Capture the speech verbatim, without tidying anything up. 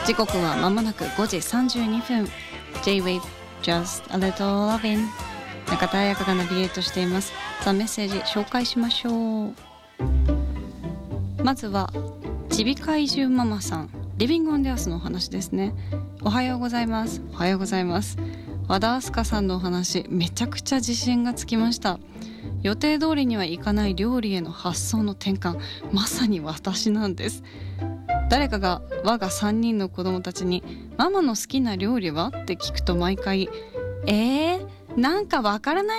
時刻はまもなくごじさんじゅうにふん。 J-Wave Just a Little Lovin'、 中田彩香がナビゲートしています。さあメッセージ紹介しましょう。まずはちび怪獣ママさん、リビングオンデアスのお話ですね。おはようございます。おはようございます。和田明日香さんのお話、めちゃくちゃ自信がつきました。予定通りにはいかない料理への発想の転換、まさに私なんです。誰かが我がさんにんの子供たちにママの好きな料理はって聞くと毎回えー、なんかわからない